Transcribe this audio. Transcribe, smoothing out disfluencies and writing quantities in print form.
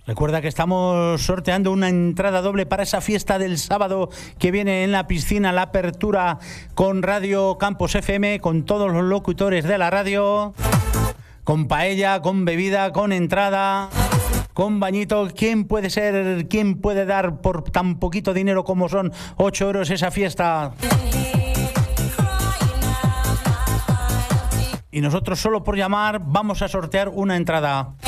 Recuerda que estamos sorteando una entrada doble para esa fiesta del sábado que viene en la piscina, la apertura con Radio Campos FM, con todos los locutores de la radio, con paella, con bebida, con entrada, con bañito. ¿Quién puede ser, quién puede dar por tan poquito dinero como son 8 euros esa fiesta? Y nosotros solo por llamar vamos a sortear una entrada.